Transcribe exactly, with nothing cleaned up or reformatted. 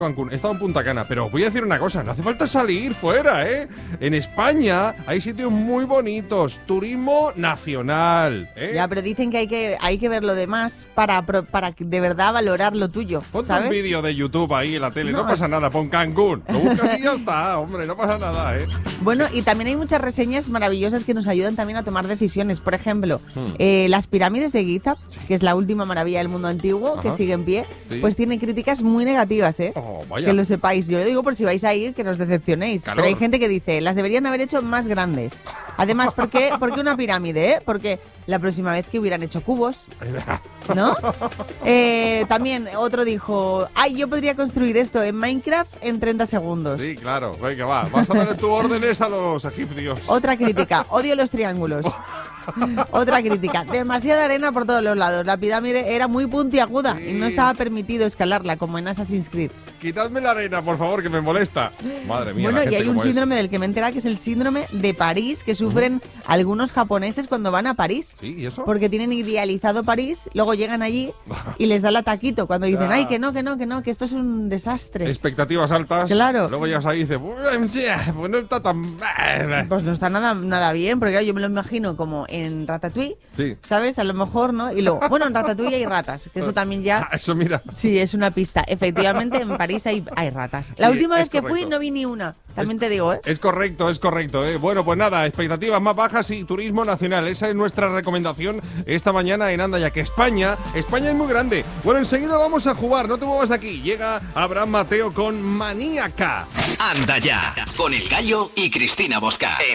Cancún, he estado en Punta Cana, pero os voy a decir una cosa, no hace falta salir fuera, ¿eh? En España hay sitios muy bonitos, turismo nacional, ¿eh? Ya, pero dicen que hay que hay que ver lo demás para, para de verdad valorar lo tuyo, Ponte ¿sabes? un vídeo de YouTube ahí en la tele, no, No, pasa es- nada, pon Cancún, lo buscas y ya está, hombre, no pasa nada, ¿eh? Bueno, y también hay muchas reseñas maravillosas que nos ayudan también a tomar decisiones. Por ejemplo, Hmm. eh, las pirámides de Giza, que es la última maravilla del mundo antiguo, Ajá. que sigue en pie, Sí. pues tiene críticas muy negativas, ¿eh? Oh, vaya. Que lo sepáis. Yo lo digo por si vais a ir, que no os decepcionéis. Calor. Pero hay gente que dice, las deberían haber hecho más grandes. Además, ¿por qué, ¿por qué una pirámide, eh? Porque la próxima vez que hubieran hecho cubos, ¿no? Eh, también otro dijo, ay, yo podría construir esto en Minecraft en treinta segundos. Sí, claro, venga, va, vas a darle tus órdenes a los egipcios. Otra crítica, odio los triángulos. Otra crítica, demasiada arena por todos los lados. La pirámide era muy puntiaguda Sí. y no estaba permitido escalarla como en Assassin's Creed. Quitadme la arena, por favor, que me molesta. Madre mía, Bueno, la y gente hay un como es. síndrome del que me entera que es el síndrome de París que sufren algunos japoneses cuando van a París. ¿Sí? ¿Y eso? Porque tienen idealizado París, luego llegan allí y les da el ataquito cuando dicen, Ya. ay, que no, que no, que no, que esto es un desastre. Expectativas altas. Claro. Luego llegas ahí y dices, pues no está tan... Pues no está nada, nada bien, porque claro, yo me lo imagino como en Ratatouille, Sí. ¿sabes? A lo mejor, ¿no? Y luego, bueno, en Ratatouille hay ratas, que eso también ya... Ah, eso mira. Sí, es una pista. Efectivamente, en París hay, hay ratas. La Sí, última es vez que fui correcto. no vi ni una. También te digo, ¿eh? Es correcto, es correcto. ¿eh? Bueno, pues nada, expectativas más bajas y turismo nacional. Esa es nuestra recomendación esta mañana en Anda, ya que España, España es muy grande. Bueno, enseguida vamos a jugar, no te muevas de aquí. Llega Abraham Mateo con Maníaca. Anda ya, con El Gallo y Cristina Bosca.